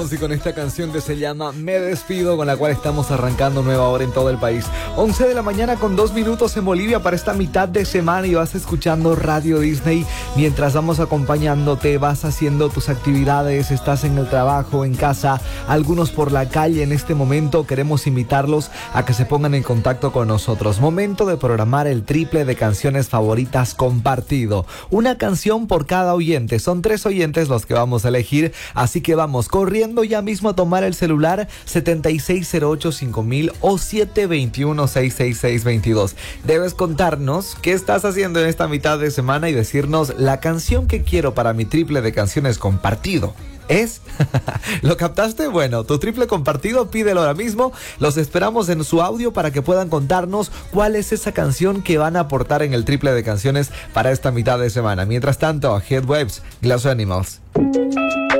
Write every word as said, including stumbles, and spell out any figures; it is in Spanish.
Fonsi con esta canción que se llama Me Despido, con la cual estamos arrancando nueva hora en todo el país. once de la mañana con dos minutos en Bolivia para esta mitad de semana, y vas escuchando Radio Disney mientras vamos acompañándote, vas haciendo tus actividades, estás en el trabajo, en casa, algunos por la calle. En este momento queremos invitarlos a que se pongan en contacto con nosotros. Momento de programar el triple de canciones favoritas compartido. Una canción por cada oyente. Son tres oyentes los que vamos a elegir, así que vamos corriendo ya mismo a tomar el celular setenta y seis cero ocho cinco mil o siete dos uno seis seis seis dos dos. Debes contarnos qué estás haciendo en esta mitad de semana y decirnos la canción que quiero para mi triple de canciones compartido. ¿Es? ¿Lo captaste? Bueno, tu triple compartido, pídelo ahora mismo. Los esperamos en su audio para que puedan contarnos cuál es esa canción que van a aportar en el triple de canciones para esta mitad de semana. Mientras tanto, Headwaves, Glass Animals.